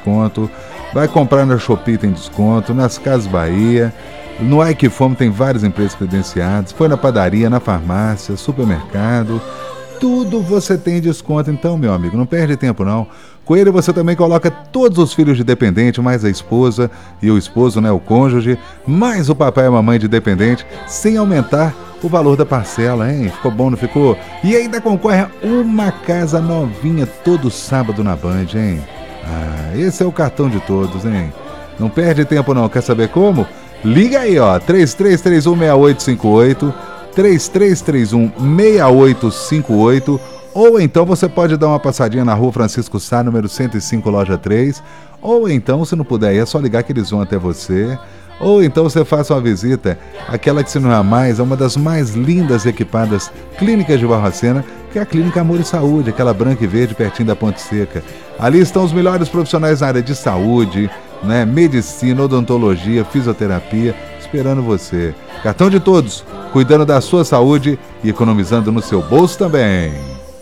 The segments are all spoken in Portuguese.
desconto. Vai comprar na Shopee tem desconto, nas Casas Bahia, no Aikifome tem várias empresas credenciadas, foi na padaria, na farmácia, supermercado, tudo você tem desconto. Então, meu amigo, não perde tempo não. Com ele você também coloca todos os filhos de dependente, mais a esposa e o esposo, né, o cônjuge, mais o papai e a mamãe de dependente, sem aumentar o valor da parcela, hein? Ficou bom, não ficou? E ainda concorre a uma casa novinha todo sábado na Band, hein? Ah, esse é o cartão de todos, hein? Não perde tempo não, quer saber como? Liga aí, ó, 33316858, 33316858, ou então você pode dar uma passadinha na Rua Francisco Sá, número 105, loja 3, ou então, se não puder ir, é só ligar que eles vão até você. Ou então você faça uma visita àquela que, se não é mais, é uma das mais lindas e equipadas clínicas de Barbacena, que é a Clínica Amor e Saúde, aquela branca e verde pertinho da Ponte Seca. Ali estão os melhores profissionais na área de saúde, né, medicina, odontologia, fisioterapia, esperando você. Cartão de todos, cuidando da sua saúde e economizando no seu bolso também.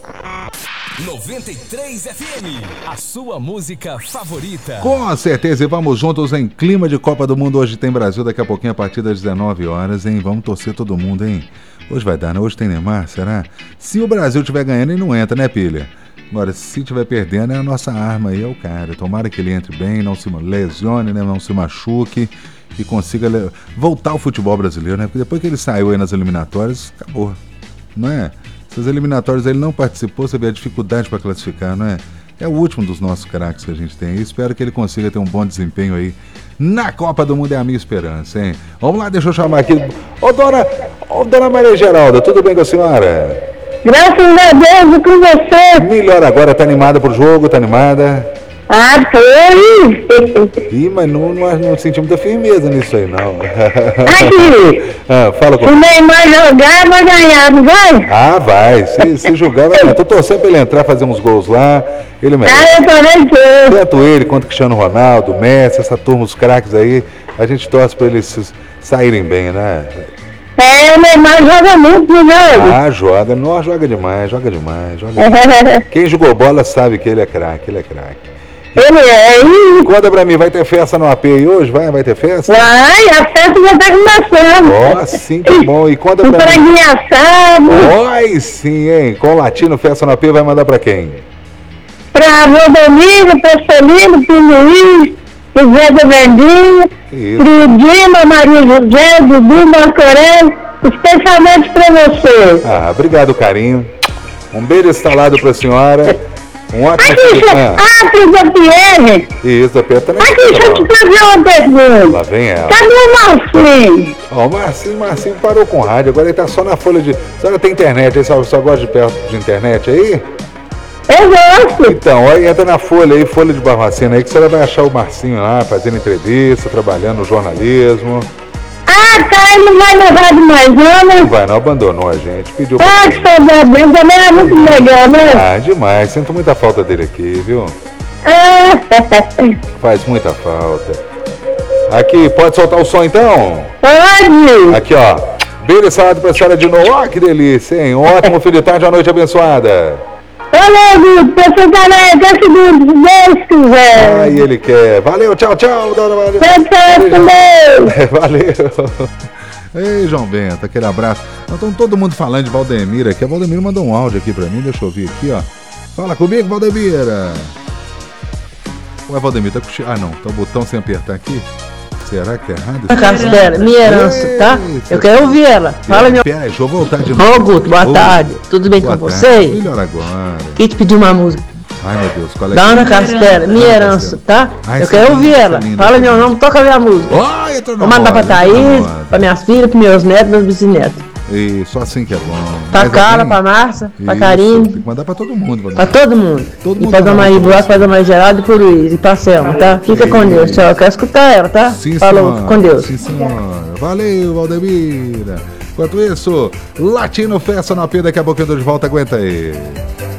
93 FM, a sua música favorita. Com certeza, e vamos juntos em clima de Copa do Mundo. Hoje tem Brasil, daqui a pouquinho a partir das 19 horas, hein? Vamos torcer todo mundo, hein? Hoje vai dar, né? Hoje tem Neymar, será? Se o Brasil estiver ganhando, ele não entra, né, pilha? Agora, se estiver perdendo, é a nossa arma aí, é o cara. Tomara que ele entre bem, não se lesione, né? Não se machuque e consiga voltar ao futebol brasileiro, né? Porque depois que ele saiu aí nas eliminatórias, acabou, não é? Essas eliminatórias ele não participou, você vê a dificuldade para classificar, não é? É o último dos nossos craques que a gente tem. E espero que ele consiga ter um bom desempenho aí na Copa do Mundo, é a minha esperança, hein? Vamos lá, deixa eu chamar aqui. Ô, dona Maria Geralda, tudo bem com a senhora? Graças a Deus, e com você? Melhor agora, tá animada pro jogo, tá animada? Ah, tô. Ih, mas não senti muita firmeza nisso aí, não. Aqui, fala se o Neymar jogar, vai ganhar, não vai? Ah, vai. Se jogar, vai ganhar. Tô torcendo pra ele entrar, fazer uns gols lá. Ele merece. Ah, eu também tô. Tanto ele quanto Cristiano Ronaldo, Messi, essa turma, os craques aí, a gente torce pra eles saírem bem, né? É, o Neymar joga muito, não joga? Ah, joga. Não, joga demais. Quem jogou bola sabe que ele é craque, Ele é. Conta pra mim, vai ter festa no AP aí hoje? Vai ter festa? Vai, a festa já tá começando. Ó, sim, que bom. E conta pra mim. Franguinho assado. Ó, aí sim, hein? Com o Latino, festa no AP, vai mandar pra quem? Pra Valdomiro, Pessolino, Pinuí, José da Verdinha, Fridima, Maria José, Dudu, Marcorelli, especialmente pra você. Ah, obrigado, carinho. Um beijo instalado pra senhora. Um ótimo filho da Pierre. Isso, da Pierre também. Aqui, deixa eu te fazer uma pergunta. Lá vem ela. Cadê o Marcinho? Ó, o Marcinho parou com rádio, agora ele tá só na folha de... A senhora tem internet aí, só gosta de internet aí? Eu gosto. Então, ó, entra na folha aí, folha de Barbacena aí, que a senhora vai achar o Marcinho lá, fazendo entrevista, trabalhando no jornalismo. Ah, tá, ele não vai levar demais, não, né? Não vai, não, abandonou a gente, pediu pra... Ah, que saudade dele, também é muito legal, né? Ah, demais, sinto muita falta dele aqui, viu? Faz muita falta. Aqui, pode soltar o som então? Pode! Aqui, ó, beijo salado pra senhora de novo, ó, que delícia, hein? Um ótimo fim de tarde, uma noite abençoada. Valeu, Guto, você também, até segundo, se Deus quiser. Ai, ele quer. Valeu, tchau, dona Maria. Valeu. Ei, João Bento, aquele abraço. Então todo mundo falando de Valdemir aqui. A Valdemir mandou um áudio aqui pra mim, deixa eu ouvir aqui, ó. Fala comigo, Valdemira. Ué, Valdemir, tá com... Ah, não, tá o botão sem apertar aqui. Será que tá errado? Castela, minha herança, tá? Eu quero ouvir ela. Fala, meu... Pera aí, deixa eu voltar de novo. Ô, Guto, boa tarde. Tudo bem com você? Melhor agora. Quem te pediu uma música? Ai, meu Deus, qual é? Dona Castela, minha herança, tá? Eu quero ouvir ela. Fala meu nome, toca minha música. Vou mandar pra Thaís, pra minhas filhas, pros meus netos, meus bisnetos. E só assim que é bom. Pra Carla, pra Márcia, pra Karine. Tem que mandar pra todo mundo. Pra todo mundo. E pra Dona Maria Bloco, pra Dona Maria Geraldo e pro Luiz. E pra Selma, tá? Fica com Deus, tchau. Eu quero escutar ela, tá? Sim, falou, senhora. com Deus. Sim, senhora. Valeu, Valdemira. Enquanto isso, Latino Festa no AP, daqui a pouco eu tô de volta, aguenta aí.